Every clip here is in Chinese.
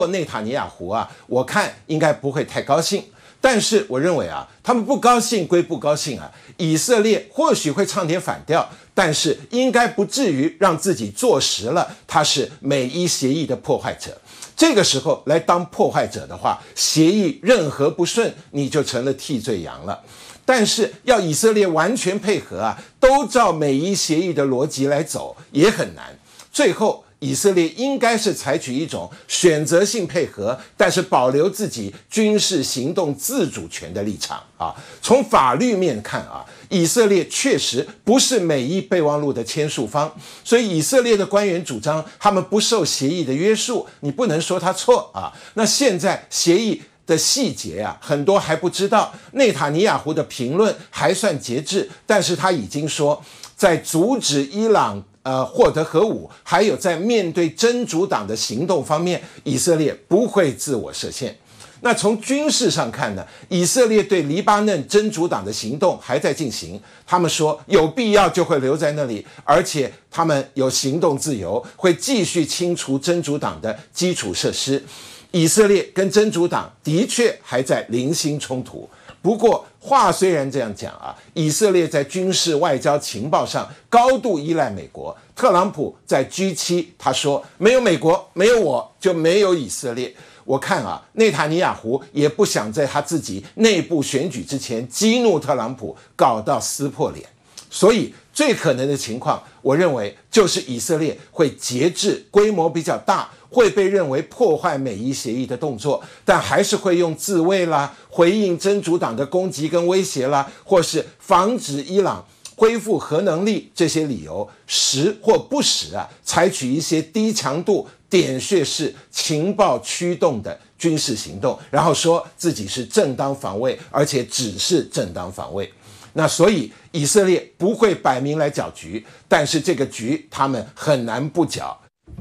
内塔尼亚胡啊，我看应该不会太高兴。但是我认为啊，他们不高兴归不高兴啊，以色列或许会唱点反调，但是应该不至于让自己坐实了他是美伊协议的破坏者。这个时候来当破坏者的话，协议任何不顺，你就成了替罪羊了。但是要以色列完全配合啊，都照美伊协议的逻辑来走也很难。最后以色列应该是采取一种选择性配合，但是保留自己军事行动自主权的立场啊。从法律面看啊，以色列确实不是美伊备忘录的签署方，所以以色列的官员主张他们不受协议的约束，你不能说他错啊。那现在协议的细节啊，很多还不知道。内塔尼亚胡的评论还算节制，但是他已经说，在阻止伊朗获得核武，还有在面对真主党的行动方面，以色列不会自我设限。那从军事上看呢，以色列对黎巴嫩真主党的行动还在进行，他们说有必要就会留在那里，而且他们有行动自由，会继续清除真主党的基础设施。以色列跟真主党的确还在零星冲突，不过话虽然这样讲啊，以色列在军事、外交、情报上高度依赖美国。特朗普在 G7 他说，没有美国，没有我就没有以色列。我看啊，内塔尼亚胡也不想在他自己内部选举之前激怒特朗普，搞到撕破脸。所以最可能的情况，我认为就是以色列会节制，规模比较大，会被认为破坏美伊协议的动作，但还是会用自卫啦、回应真主党的攻击跟威胁啦，或是防止伊朗恢复核能力这些理由，时或不时啊，采取一些低强度、点穴式情报驱动的军事行动，然后说自己是正当防卫，而且只是正当防卫。那所以以色列不会摆明来搅局，但是这个局他们很难不搅。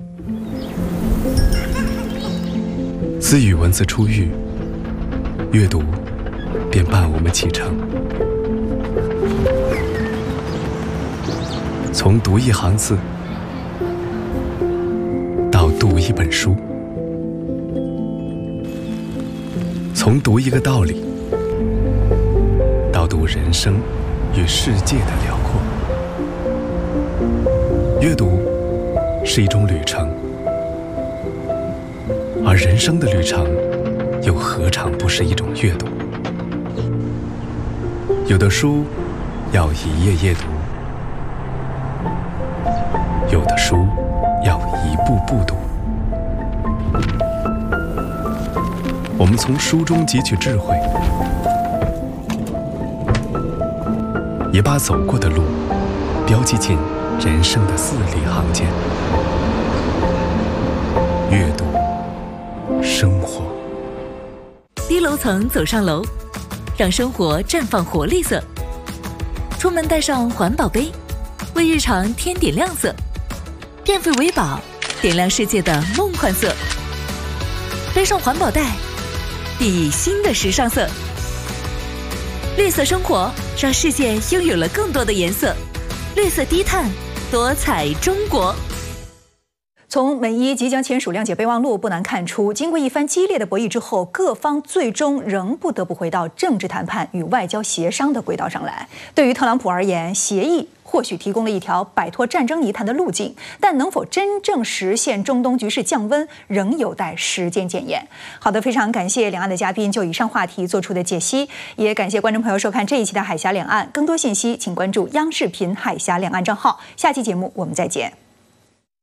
自与文字初遇，阅读便伴我们启程。从读一行字到读一本书，从读一个道理到读人生与世界的辽阔。阅读是一种旅程，而人生的旅程又何尝不是一种阅读？有的书要一页页读，有的书要一步步读。我们从书中汲取智慧，也把走过的路标记进人生的字里行间。阅读，生活。 低楼层走上楼，让生活绽放活力色。出门带上环保杯，为日常添点亮色。变废为宝，点亮世界的梦幻色。背上环保袋，熠熠新的时尚色。绿色生活，让世界拥有了更多的颜色。绿色低碳，多彩中国。 从美伊即将签署谅解备忘录，不难看出，经过一番激烈的博弈之后，各方最终仍不得不回到政治谈判与外交协商的轨道上来。对于特朗普而言，协议或许提供了一条摆脱战争泥潭的路径，但能否真正实现中东局势降温，仍有待时间检验。好的，非常感谢两岸的嘉宾就以上话题做出的解析，也感谢观众朋友收看这一期的海峡两岸。更多信息，请关注央视频海峡两岸账号。下期节目我们再见。